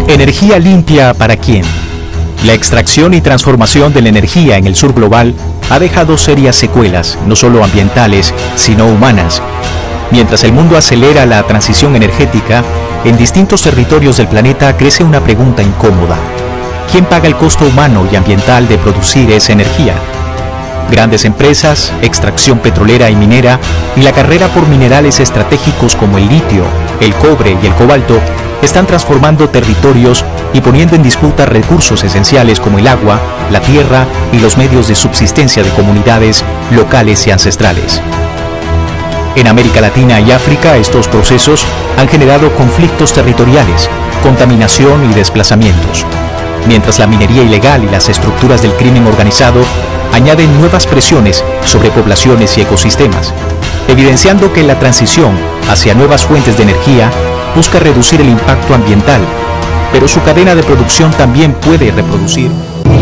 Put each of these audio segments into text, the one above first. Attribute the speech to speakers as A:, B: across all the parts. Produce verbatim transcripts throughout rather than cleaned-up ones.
A: Energía limpia para quién. La extracción y transformación de la energía en el sur global ha dejado serias secuelas, no solo ambientales, sino humanas. Mientras el mundo acelera la transición energética, en distintos territorios del planeta crece una pregunta incómoda. ¿Quién paga el costo humano y ambiental de producir esa energía? Grandes empresas, extracción petrolera y minera, y la carrera por minerales estratégicos como el litio, el cobre y el cobalto están transformando territorios y poniendo en disputa recursos esenciales como el agua, la tierra y los medios de subsistencia de comunidades locales y ancestrales. En América Latina y África, estos procesos han generado conflictos territoriales, contaminación y desplazamientos, mientras la minería ilegal y las estructuras del crimen organizado añaden nuevas presiones sobre poblaciones y ecosistemas, evidenciando que la transición hacia nuevas fuentes de energía busca reducir el impacto ambiental, pero su cadena de producción también puede reproducir.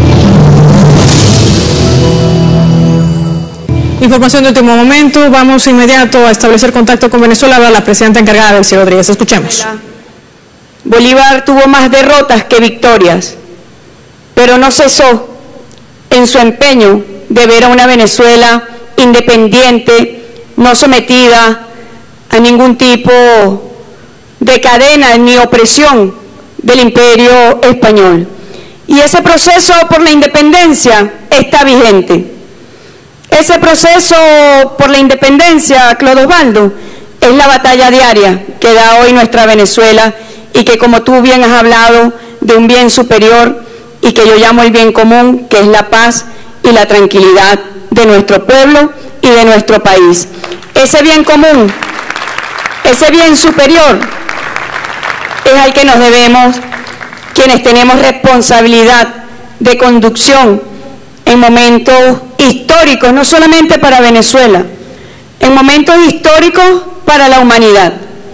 B: Información de último momento. Vamos inmediato a establecer contacto con Venezuela. Ahora la presidenta encargada, Delcy Rodríguez. Escuchemos.
C: Bolívar tuvo más derrotas que victorias, pero no cesó en su empeño de ver a una Venezuela independiente, no sometida a ningún tipo de cadena ni opresión del imperio español. Y ese proceso por la independencia está vigente. Ese proceso por la independencia, Claudio Osvaldo, es la batalla diaria que da hoy nuestra Venezuela y que, como tú bien has hablado, de un bien superior y que yo llamo el bien común, que es la paz y la tranquilidad de nuestro pueblo y de nuestro país. Ese bien común, ese bien superior, es al que nos debemos quienes tenemos responsabilidad de conducción en momentos históricos, no solamente para Venezuela, en momentos históricos para la humanidad.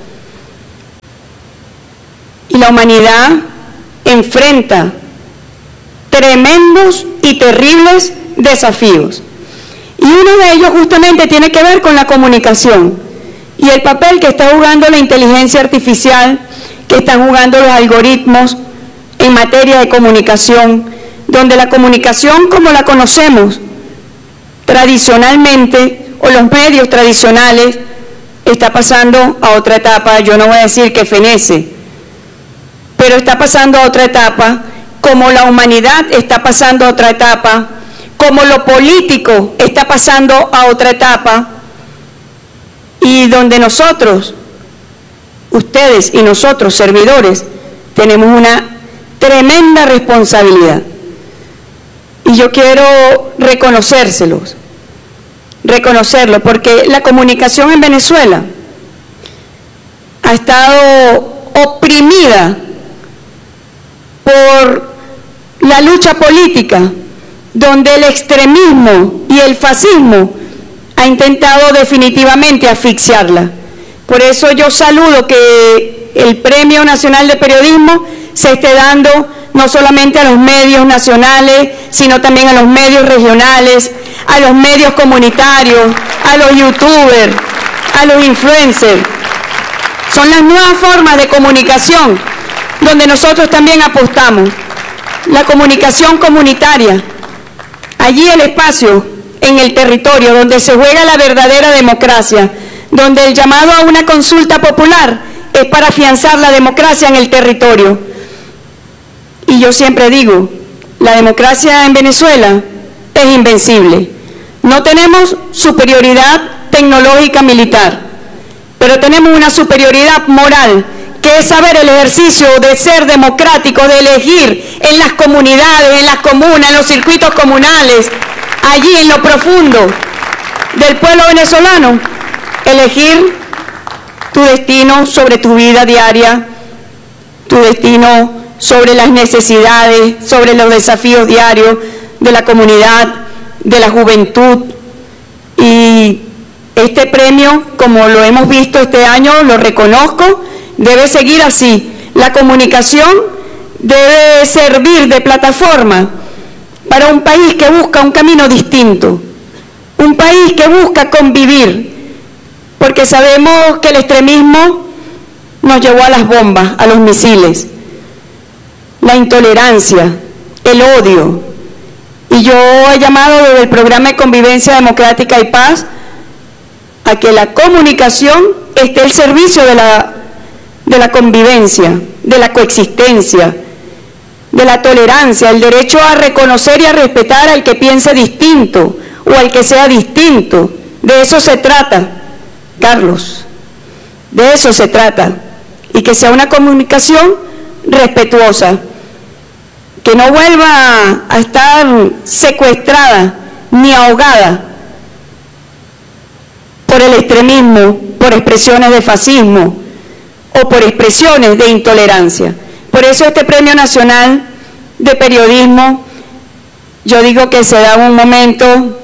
C: Y la humanidad enfrenta tremendos y terribles desafíos. Y uno de ellos justamente tiene que ver con la comunicación y el papel que está jugando la inteligencia artificial, que están jugando los algoritmos en materia de comunicación, donde la comunicación como la conocemos tradicionalmente, o los medios tradicionales, está pasando a otra etapa. Yo no voy a decir que fenece, pero está pasando a otra etapa, como la humanidad está pasando a otra etapa, como lo político está pasando a otra etapa, y donde nosotros, ustedes y nosotros, servidores, tenemos una tremenda responsabilidad. Y yo quiero reconocérselos, reconocerlo, porque la comunicación en Venezuela ha estado oprimida por la lucha política, donde el extremismo y el fascismo ha intentado definitivamente asfixiarla. Por eso yo saludo que el Premio Nacional de Periodismo se esté dando no solamente a los medios nacionales, sino también a los medios regionales, a los medios comunitarios, a los youtubers, a los influencers. Son las nuevas formas de comunicación donde nosotros también apostamos. La comunicación comunitaria, allí el espacio en el territorio donde se juega la verdadera democracia, donde el llamado a una consulta popular es para afianzar la democracia en el territorio. Y yo siempre digo, la democracia en Venezuela es invencible. No tenemos superioridad tecnológica militar, pero tenemos una superioridad moral, que es saber el ejercicio de ser democrático, de elegir en las comunidades, en las comunas, en los circuitos comunales, allí en lo profundo del pueblo venezolano, elegir tu destino sobre tu vida diaria, tu destino sobre las necesidades, sobre los desafíos diarios de la comunidad, de la juventud. Y este premio, como lo hemos visto este año, lo reconozco, debe seguir así. La comunicación debe servir de plataforma para un país que busca un camino distinto, un país que busca convivir, porque sabemos que el extremismo nos llevó a las bombas, a los misiles. la intolerancia, el odio. Y yo he llamado desde el programa de convivencia democrática y paz a que la comunicación esté al servicio de la, de la convivencia, de la coexistencia, de la tolerancia, el derecho a reconocer y a respetar al que piense distinto o al que sea distinto. De eso se trata, Carlos, de eso se trata, y que sea una comunicación respetuosa, que no vuelva a estar secuestrada ni ahogada por el extremismo, por expresiones de fascismo o por expresiones de intolerancia. Por eso este Premio Nacional de Periodismo, yo digo que se da un momento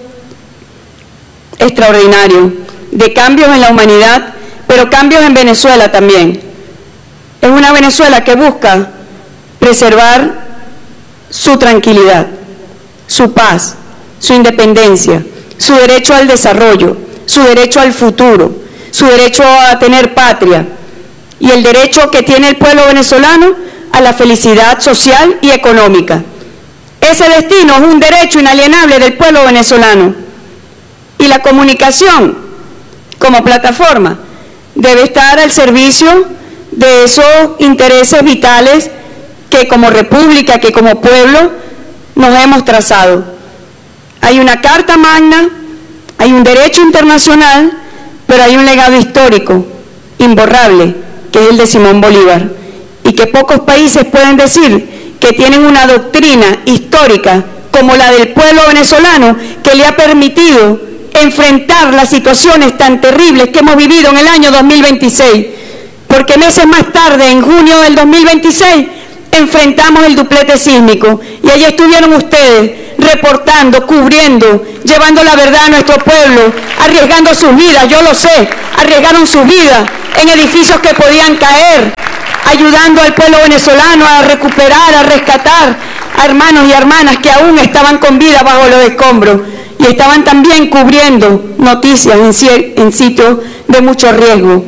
C: extraordinario de cambios en la humanidad, pero cambios en Venezuela también. Es una Venezuela que busca preservar su tranquilidad, su paz, su independencia, su derecho al desarrollo, su derecho al futuro, su derecho a tener patria y el derecho que tiene el pueblo venezolano a la felicidad social y económica. Ese destino es un derecho inalienable del pueblo venezolano y la comunicación como plataforma debe estar al servicio de esos intereses vitales que como república, que como pueblo nos hemos trazado. Hay una Carta Magna, hay un derecho internacional, pero hay un legado histórico imborrable, que es el de Simón Bolívar, y que pocos países pueden decir que tienen una doctrina histórica como la del pueblo venezolano, que le ha permitido enfrentar las situaciones tan terribles que hemos vivido en el año dos mil veintiséis, porque meses más tarde, en junio del dos mil veintiséis, enfrentamos el duplete sísmico, y allí estuvieron ustedes reportando, cubriendo, llevando la verdad a nuestro pueblo, arriesgando sus vidas, yo lo sé, arriesgaron sus vidas en edificios que podían caer, ayudando al pueblo venezolano a recuperar, a rescatar a hermanos y hermanas que aún estaban con vida bajo los escombros, y estaban también cubriendo noticias en, en sitios de mucho riesgo.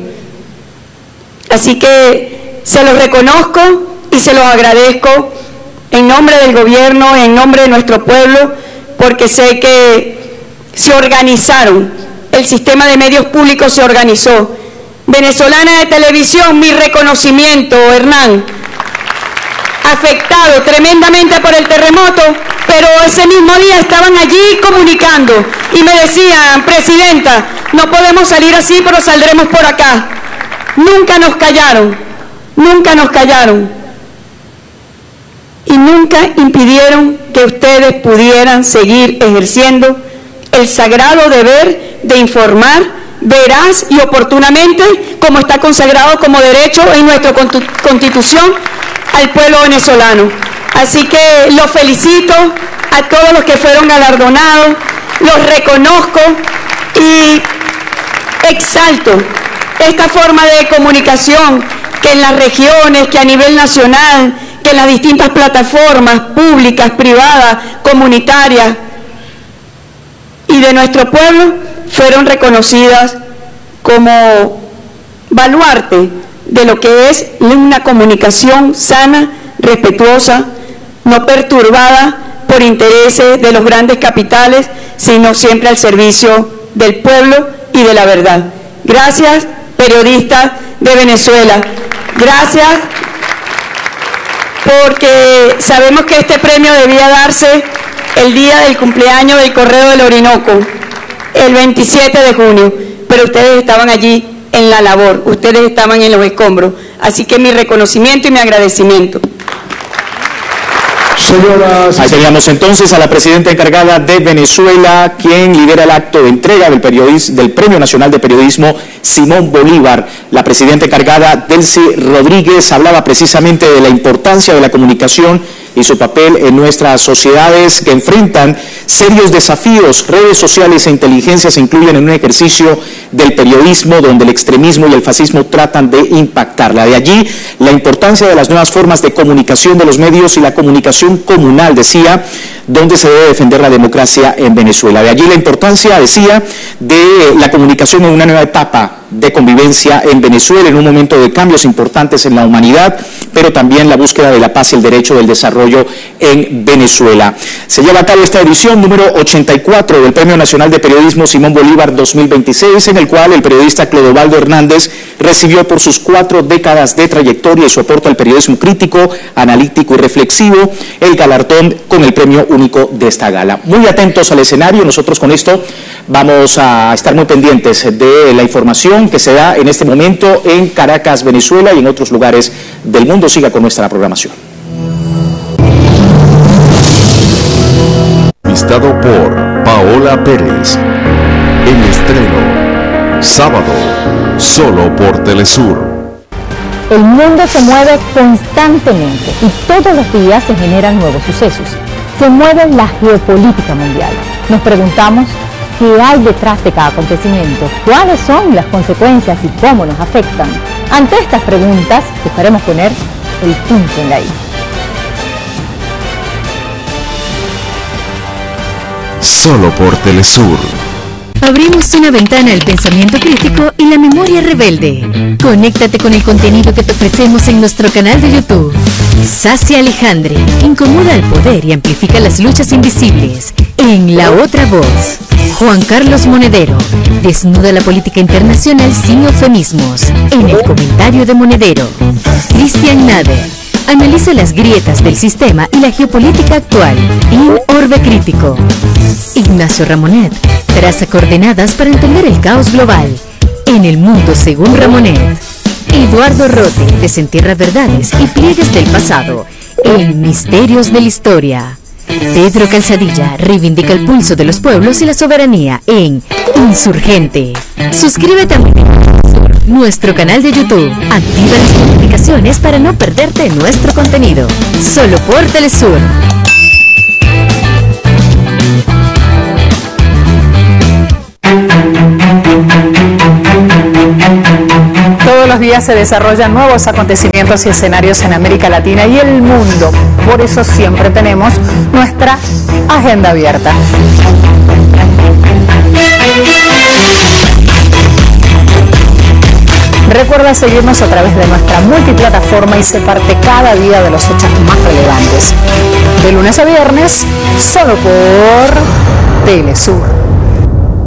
C: Así que se los reconozco y se los agradezco en nombre del gobierno, en nombre de nuestro pueblo, porque sé que se organizaron, el sistema de medios públicos se organizó. Venezolana de Televisión, mi reconocimiento, Hernán, afectado tremendamente por el terremoto, pero ese mismo día estaban allí comunicando y me decían, presidenta, no podemos salir así, pero saldremos por acá. Nunca nos callaron, nunca nos callaron y nunca impidieron que ustedes pudieran seguir ejerciendo el sagrado deber de informar veraz y oportunamente, como está consagrado como derecho en nuestra Constitución al pueblo venezolano. Así que los felicito a todos los que fueron galardonados, los reconozco y exalto esta forma de comunicación que en las regiones, que a nivel nacional, que en las distintas plataformas públicas, privadas, comunitarias y de nuestro pueblo fueron reconocidas como baluarte de lo que es una comunicación sana, respetuosa, no perturbada por intereses de los grandes capitales, sino siempre al servicio del pueblo y de la verdad. Gracias, periodistas de Venezuela. Gracias, porque sabemos que este premio debía darse el día del cumpleaños del Correo del Orinoco, el veintisiete de junio, pero ustedes estaban allí en la labor, ustedes estaban en los escombros, así que mi reconocimiento y mi agradecimiento.
D: Señoras, ahí teníamos entonces a la presidenta encargada de Venezuela, quien lidera el acto de entrega del, del Premio Nacional de Periodismo Simón Bolívar. La presidenta encargada, Delcy Rodríguez, hablaba precisamente de la importancia de la comunicación y su papel en nuestras sociedades que enfrentan serios desafíos. Redes sociales e inteligencia se incluyen en un ejercicio del periodismo donde el extremismo y el fascismo tratan de impactarla. De allí la importancia de las nuevas formas de comunicación de los medios y la comunicación comunal, decía, donde se debe defender la democracia en Venezuela. De allí la importancia, decía, de la comunicación en una nueva etapa de convivencia en Venezuela, en un momento de cambios importantes en la humanidad, pero también la búsqueda de la paz y el derecho del desarrollo en Venezuela. Se lleva a cabo esta edición número ochenta y cuatro del Premio Nacional de Periodismo Simón Bolívar dos mil veintiséis, en el cual el periodista Clodovaldo Hernández recibió por sus cuatro décadas de trayectoria y su aporte al periodismo crítico, analítico y reflexivo, el galardón con el premio único de esta gala. Muy atentos al escenario, nosotros con esto vamos a estar muy pendientes de la información que se da en este momento en Caracas, Venezuela, y en otros lugares del mundo. Siga con nuestra programación.
E: Entrevistado por Paola Pérez. En estreno, sábado, solo por Telesur.
F: El mundo se mueve constantemente y todos los días se generan nuevos sucesos. Se mueve la geopolítica mundial. Nos preguntamos qué hay detrás de cada acontecimiento, cuáles son las consecuencias y cómo nos afectan. Ante estas preguntas, buscaremos poner el punto en la i.
E: Solo por Telesur.
G: Abrimos una ventana al pensamiento crítico y la memoria rebelde. Conéctate con el contenido que te ofrecemos en nuestro canal de YouTube. Sacia Alejandre incomoda al poder y amplifica las luchas invisibles. En La Otra Voz, Juan Carlos Monedero desnuda la política internacional sin eufemismos. En El Comentario de Monedero, Cristian Nader analiza las grietas del sistema y la geopolítica actual. En Orbe Crítico, Ignacio Ramonet traza coordenadas para entender el caos global. En El Mundo según Ramonet, Eduardo Rote desentierra verdades y pliegues del pasado. En Misterios de la Historia, Pedro Calzadilla reivindica el pulso de los pueblos y la soberanía. En Insurgente. Suscríbete a nuestro canal de YouTube. Activa las notificaciones para no perderte nuestro contenido. Solo por Telesur.
B: Todos los días se desarrollan nuevos acontecimientos y escenarios en América Latina y el mundo. Por eso siempre tenemos nuestra agenda abierta. Recuerda seguirnos a través de nuestra multiplataforma y ser parte cada día de los hechos más relevantes. De lunes a viernes, solo por Telesur.